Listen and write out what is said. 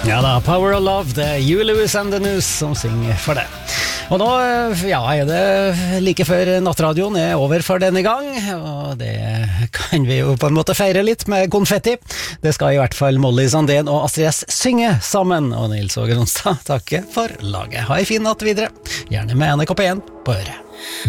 Ja da, Power of Love, det er Huey Lewis and the News som synger for det. Og nå, er det like før nattradioen er over for denne gang, og det kan vi jo på en måte feire litt med konfetti. Det skal i hvert fall Molly Sandén og Astrid S synge sammen, og Nils Åge Ronstad takke for laget. Ha en fin natt videre, gjerne med NRK P1 på øret.